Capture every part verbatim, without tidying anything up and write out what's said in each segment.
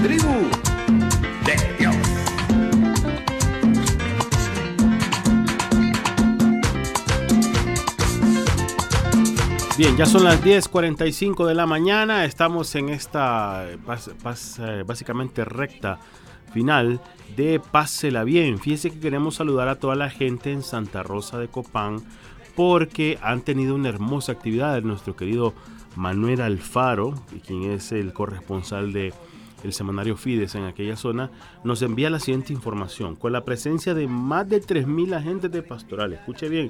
tribu de Dios. Bien, ya son las diez cuarenta y cinco de la mañana, estamos en esta bas, bas, básicamente recta final de Pásela Bien. Fíjese que queremos saludar a toda la gente en Santa Rosa de Copán porque han tenido una hermosa actividad. Nuestro querido Manuel Alfaro, quien es el corresponsal de el semanario Fides en aquella zona, nos envía la siguiente información. Con la presencia de más de tres mil agentes de pastoral, escuche bien,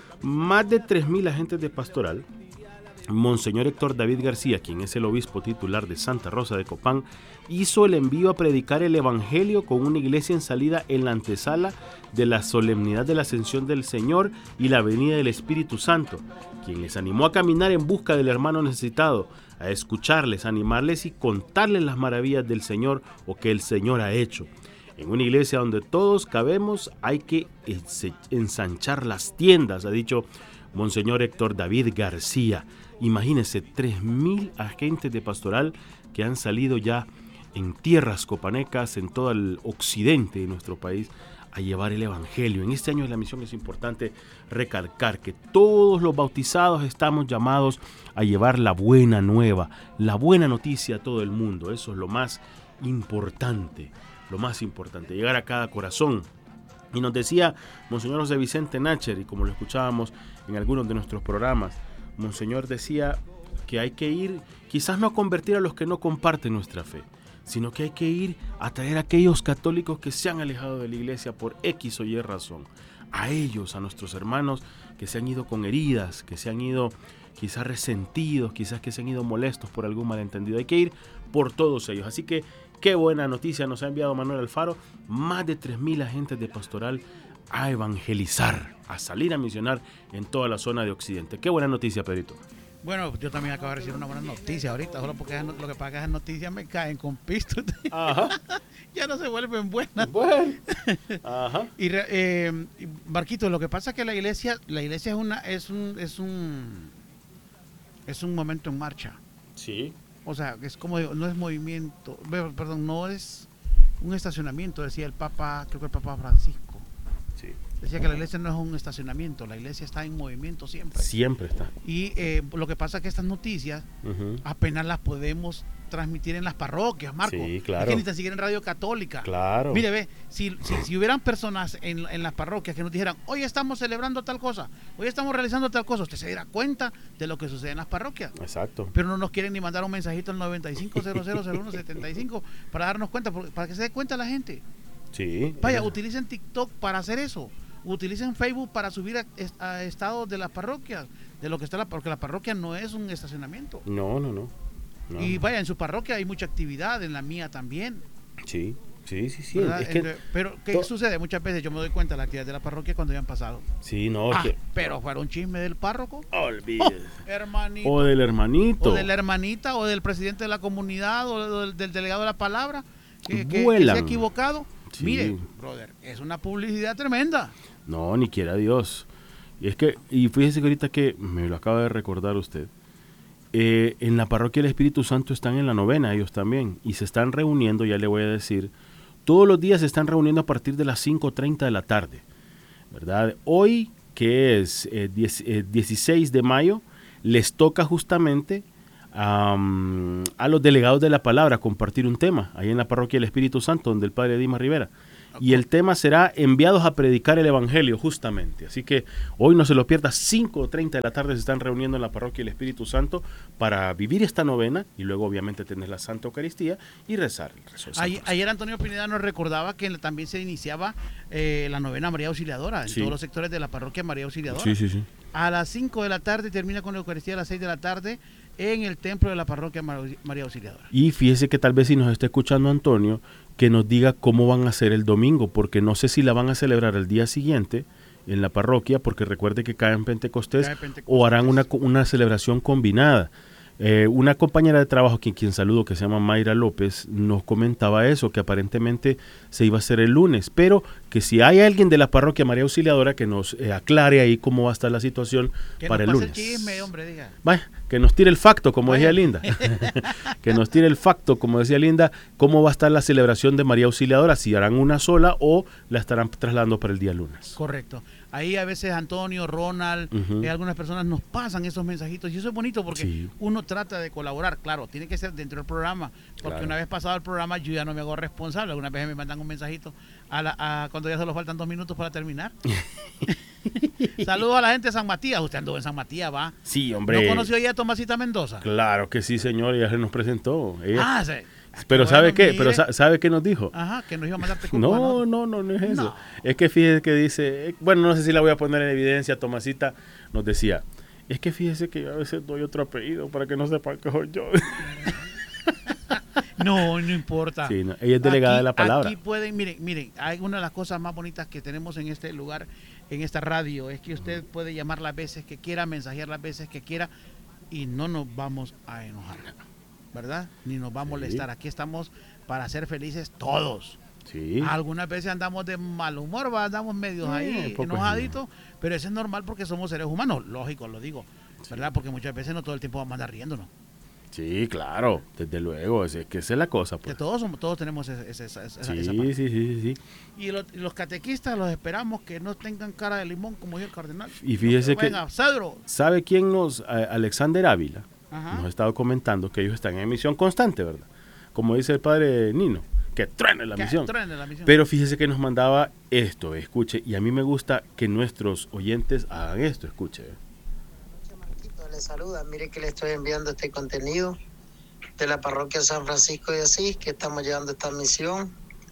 más de tres mil agentes de pastoral, Monseñor Héctor David García, quien es el obispo titular de Santa Rosa de Copán, hizo el envío a predicar el evangelio con una iglesia en salida en la antesala de la solemnidad de la Ascensión del Señor y la venida del Espíritu Santo, quien les animó a caminar en busca del hermano necesitado, a escucharles, animarles y contarles las maravillas del Señor o que el Señor ha hecho. En una iglesia donde todos cabemos hay que ensanchar las tiendas, ha dicho Monseñor Héctor David García. Imagínense, tres mil agentes de pastoral que han salido ya en tierras copanecas, en todo el occidente de nuestro país, a llevar el evangelio. En este año de la misión es importante recalcar que todos los bautizados estamos llamados a llevar la buena nueva, la buena noticia a todo el mundo. Eso es lo más importante, lo más importante, llegar a cada corazón. Y nos decía Monseñor José Vicente Nacher, y como lo escuchábamos en algunos de nuestros programas, Monseñor decía que hay que ir, quizás no a convertir a los que no comparten nuestra fe, sino que hay que ir a traer a aquellos católicos que se han alejado de la iglesia por X o Y razón. A ellos, a nuestros hermanos que se han ido con heridas, que se han ido quizás resentidos, quizás que se han ido molestos por algún malentendido. Hay que ir por todos ellos. Así que qué buena noticia nos ha enviado Manuel Alfaro. Más de tres mil agentes de pastoral a evangelizar, a salir a misionar en toda la zona de Occidente. Qué buena noticia, Pedrito. Bueno, yo también acabo de recibir una buena noticia ahorita, solo porque lo que pasa es que esas noticias me caen con pisto. Ajá. Ya no se vuelven buenas. Bueno. Ajá. Y eh, Marquito, lo que pasa es que la iglesia, la iglesia es una, es un, es un, es un momento en marcha. Sí. O sea, es como, no es movimiento, perdón, no es un estacionamiento, decía el Papa, creo que el Papa Francisco. Sí. Decía que la iglesia no es un estacionamiento, la iglesia está en movimiento siempre. Siempre está. Y eh, lo que pasa es que estas noticias uh-huh. apenas las podemos transmitir en las parroquias, Marco. Sí, claro. Es que ni tan siquiera en Radio Católica. Claro. Mire, ve, si, si, si hubieran personas en, en las parroquias que nos dijeran, hoy estamos celebrando tal cosa, hoy estamos realizando tal cosa, usted se diera cuenta de lo que sucede en las parroquias. Exacto. Pero no nos quieren ni mandar un mensajito al noventa y cinco cero cero cero uno setenta y cinco para darnos cuenta, para que se dé cuenta la gente. Sí. Vaya, utilicen TikTok para hacer eso. Utilicen Facebook para subir a, a estados de las parroquias, de lo que está la, porque la parroquia no es un estacionamiento. No, no, no. no. Y vaya, en su parroquia hay mucha actividad, en la mía también. Sí, sí, sí, sí. Es que, pero, ¿qué to- sucede? Muchas veces yo me doy cuenta de la actividad de la parroquia cuando ya han pasado. Sí, no. Ah, que... pero fuera un chisme del párroco. Olvídese. Oh, hermanito. O del hermanito. O de la hermanita, o del presidente de la comunidad, o del, del delegado de la palabra, que, que, que se ha equivocado. Sí. Mire, brother, es una publicidad tremenda. No, ni quiera Dios. Y es que, y fíjese que ahorita que me lo acaba de recordar usted, eh, en la parroquia del Espíritu Santo están en la novena ellos también, y se están reuniendo, ya le voy a decir, todos los días se están reuniendo a partir de las cinco treinta de la tarde, ¿verdad? Hoy, que es eh, diez, eh, dieciséis de mayo, les toca justamente Um, a los delegados de la palabra compartir un tema ahí en la parroquia del Espíritu Santo, donde el padre Dimas Rivera, y el tema será enviados a predicar el evangelio justamente, así que hoy no se lo pierda. Cinco treinta de la tarde se están reuniendo en la parroquia del Espíritu Santo para vivir esta novena y luego obviamente tener la Santa Eucaristía y rezar el rezo de ayer, ayer Antonio Pineda nos recordaba que también se iniciaba eh, la novena María Auxiliadora en sí. todos los sectores de la parroquia María Auxiliadora. Sí, sí, sí. A las cinco de la tarde termina con la Eucaristía, a las seis de la tarde en el templo de la parroquia María Auxiliadora. Y fíjese que tal vez si nos está escuchando Antonio, que nos diga cómo van a hacer el domingo, porque no sé si la van a celebrar el día siguiente en la parroquia, porque recuerde que cae en Pentecostés, cae Pentecostés. O harán una, una celebración combinada. Eh, una compañera de trabajo, quien, quien saludo, que se llama Mayra López, nos comentaba eso, que aparentemente se iba a hacer el lunes, pero que si hay alguien de la parroquia María Auxiliadora que nos eh, aclare ahí cómo va a estar la situación que para el nos lunes. pase el chisme, hombre, diga. Vaya, que nos tire el facto, como Vaya. decía Linda. Que nos tire el facto, como decía Linda, cómo va a estar la celebración de María Auxiliadora, si harán una sola o la estarán trasladando para el día lunes. Correcto. Ahí a veces Antonio, Ronald, Ujú. eh, algunas personas nos pasan esos mensajitos y eso es bonito porque Sí. uno trata de colaborar. Claro, tiene que ser dentro del programa, porque Claro. una vez pasado el programa yo ya no me hago responsable. Algunas veces me mandan un mensajito a la, a, cuando ya solo faltan dos minutos para terminar. Saludos a la gente de San Matías. Usted anduvo en San Matías, va. Sí, hombre. ¿No conoció ya a Tomasita Mendoza? Claro que sí, señor, ella se nos presentó. Ella- Ah, sí. pero Bueno, ¿sabe qué? mire. Pero sa- ¿sabe qué nos dijo? Ajá, que nos iba a mandar tecuco a No, nosotros. no, no, no es eso. No. Es que fíjese que dice, eh, bueno, no sé si la voy a poner en evidencia, Tomasita nos decía, es que fíjese que yo a veces doy otro apellido para que no sepan que soy yo. No, no importa. Sí, no, ella es delegada Aquí- de la palabra. Aquí pueden, miren, miren, hay una de las cosas más bonitas que tenemos en este lugar, en esta radio, es que usted puede llamar las veces que quiera, mensajear las veces que quiera y no nos vamos a enojar, ¿verdad? Ni nos va a Sí. molestar. Aquí estamos para ser felices todos. Sí. Algunas veces andamos de mal humor, ¿va? Andamos medios Eh, ahí, poco es enojaditos, pero eso es normal porque somos seres humanos, lógico, lo digo, ¿verdad? Porque muchas veces no todo el tiempo vamos a andar riéndonos. Sí, claro, desde luego, es que esa es la cosa. Que Pues. todos somos, todos tenemos ese- ese- esa, esa, Sí, esa sí, parte. sí, sí, sí. Y los, y los catequistas los esperamos que no tengan cara de limón, como dijo el cardenal. Y fíjese que- Venga, Cedro. ¿Sabe quién nos, a- Alexander Ávila, Ajá. nos ha estado comentando que ellos están en emisión constante, ¿verdad? Como dice el padre Nino, que truene la Que misión. truene la misión. Pero fíjese que nos mandaba esto, escuche, y a mí me gusta que nuestros oyentes hagan esto, escuche. Marquito le saluda, mire que le estoy enviando este contenido de la parroquia San Francisco de Asís, que estamos llevando esta misión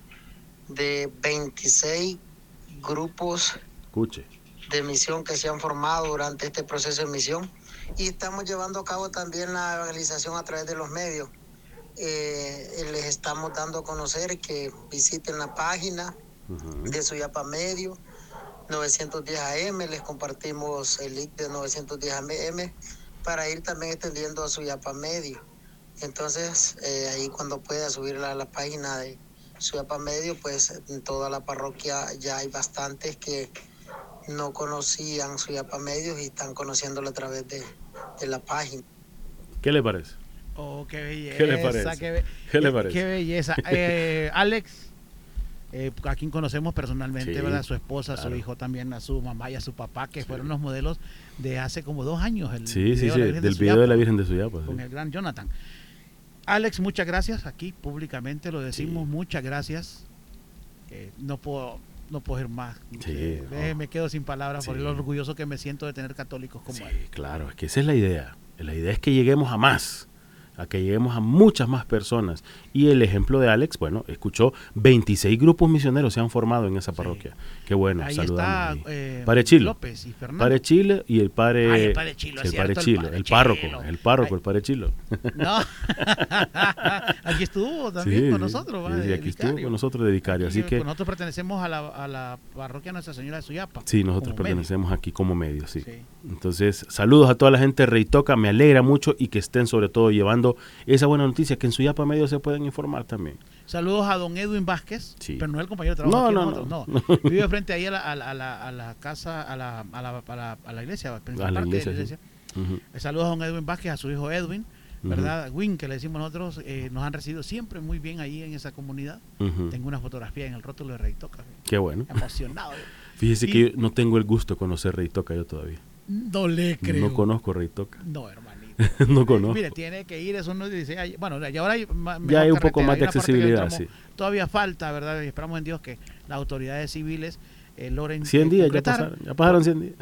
de veintiséis grupos Escuche. de misión que se han formado durante este proceso de misión y estamos llevando a cabo también la evangelización a través de los medios. Eh, les estamos dando a conocer que visiten la página Ujú. de Suyapa Medio novecientos diez A M, les compartimos el link de novecientos diez A M para ir también extendiendo a Suyapa Medio. Entonces, eh, ahí cuando pueda subirla a la página de Suyapa Medio, pues en toda la parroquia ya hay bastantes que no conocían Suyapa Medio y están conociéndolo a través de, de la página. ¿Qué le parece? Oh, qué belleza. ¿Qué le parece? Qué, be- ¿Qué le qué- parece? Qué belleza. Eh, Alex, eh, a quien conocemos personalmente, Sí, ¿verdad? Su esposa, claro. su hijo también, a su mamá y a su papá, que fueron los modelos de hace como dos años. El Sí, sí, video sí, de la Virgen del de video de la Suyapa, Virgen de Suyapa. sí. con el gran Jonathan. Alex, muchas gracias. Aquí públicamente lo decimos, Sí. muchas gracias. Eh, no puedo no puedo ir más. Sí, Eh, no. Me quedo sin palabras por Sí. lo orgulloso que me siento de tener católicos como Sí, él. claro, es que esa es la idea. La idea es que lleguemos a más, a que lleguemos a muchas más personas. Y el ejemplo de Alex, bueno, escuchó veintiséis grupos misioneros se han formado en esa Sí. parroquia. Qué bueno, Ahí está saludamos. ahí. eh, Padre Chilo. López y Fernando. Padre Chile y el padre, Ay, el padre Chilo, sí, es el padre cierto, el Chilo, padre el párroco, Chilo. el párroco, Ay. el padre Chilo. No. Aquí estuvo también Sí, con sí, nosotros. sí, ¿va? sí, de aquí estuvo vicario. con nosotros de vicario, así Aquí, que pues, nosotros pertenecemos a la, a la parroquia Nuestra Señora de Suyapa. sí, nosotros como medio. pertenecemos aquí como medio, sí. Sí. Entonces, saludos a toda la gente de Reitoca, me alegra mucho y que estén sobre todo llevando esa buena noticia, que en Suyapa Medio se pueden informar también. Saludos a don Edwin Vázquez, Sí. pero no es el compañero de trabajo. No, aquí no, nosotros, no. no. Vive frente ahí a la, a la, a la, a la casa, a la, a la, a la, a la iglesia, A la parte de iglesia, sí. iglesia. Ujú, Eh, Saludos a don Edwin Vázquez, a su hijo Edwin, ujú, ¿verdad? Win, que le decimos nosotros, eh, nos han recibido siempre muy bien ahí en esa comunidad. ujú. Tengo una fotografía en el rótulo de Reitoca. Qué bueno. Emocionado. Fíjese Y- que yo no tengo el gusto de conocer Reitoca yo todavía. No le creo. No conozco Reitoca. No, hermanito. No conozco. Mire, tiene que ir, eso no dice, ay, bueno, ya ahora hay ma- Ya mejor hay un poco carretera, más hay de una parte que accesibilidad, el tramo sí. Todavía falta, ¿verdad? Y esperamos en Dios que las autoridades civiles eh, logren cien eh, días ya concretar. pasaron, ya pasaron cien días.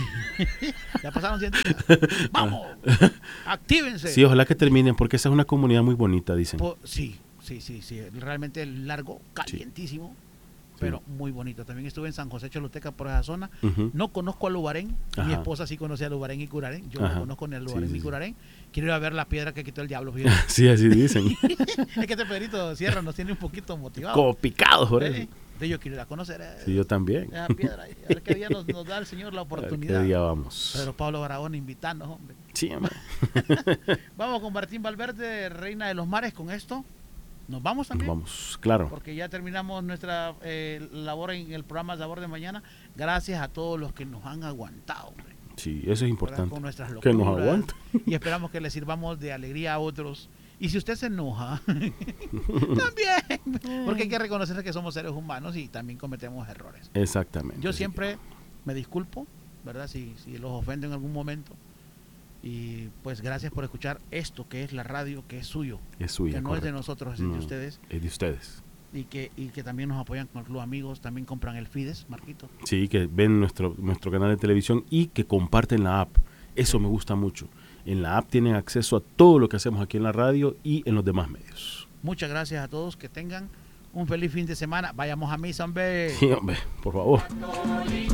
Ya pasaron cien días. ¡Vamos! ¡Actívense! Sí, ojalá que terminen porque esa es una comunidad muy bonita, dicen. Po- sí, sí, sí, sí. Realmente largo, calientísimo, pero muy bonito. También estuve en San José Choluteca por esa zona. Ujú. No conozco a Lubarén. Mi Ajá. esposa sí conocía a Lubarén y Curarén. Yo Ajá. no conozco ni a Sí, Lubarén sí, ni sí. Curarén. Quiero ir a ver la piedra que quitó el diablo. fíjate. Sí, así dicen. Es que este Pedrito Sierra nos tiene un poquito motivados. Como picados por Sí. eso. De yo quiero ir a conocer eh, Sí, yo también. esa piedra. ahí. A ver qué día nos, nos da el Señor la A ver oportunidad. ¿Qué día vamos? Pedro Pablo Barahona, invitarnos, hombre. Sí, hombre. Vamos con Martín Valverde, Reina de los Mares, con esto. Nos vamos también. Nos vamos, claro. Porque ya terminamos nuestra eh, labor en el programa Sabor de Mañana. Gracias a todos los que nos han aguantado, hombre. Sí, eso es importante. Con nuestras locuras. Que nos aguanten. Y esperamos que les sirvamos de alegría a otros. Y si usted se enoja, también. Porque hay que reconocer que somos seres humanos y también cometemos errores. Exactamente. Yo siempre me disculpo, ¿verdad? Si, si los ofendo en algún momento. Y pues gracias por escuchar esto que es la radio, que es suyo. Es suya, que no correcto. es de nosotros, es No, de ustedes. Es de ustedes. Y que, y que también nos apoyan con el Club Amigos, también compran el Fides, Marquito. Sí, que ven nuestro, nuestro canal de televisión y que comparten la app. Eso me gusta mucho. En la app tienen acceso a todo lo que hacemos aquí en la radio y en los demás medios. Muchas gracias a todos, que tengan un feliz fin de semana. Vayamos a misa, hombre. Sí, hombre, por favor.